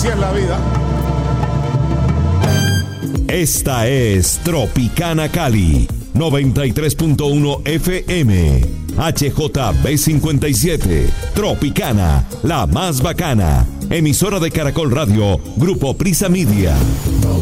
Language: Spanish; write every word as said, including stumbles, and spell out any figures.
Así es la vida. Esta es Tropicana Cali, noventa y tres punto uno F M. H J B cincuenta y siete. Tropicana, la más bacana. Emisora de Caracol Radio, Grupo Prisa Media.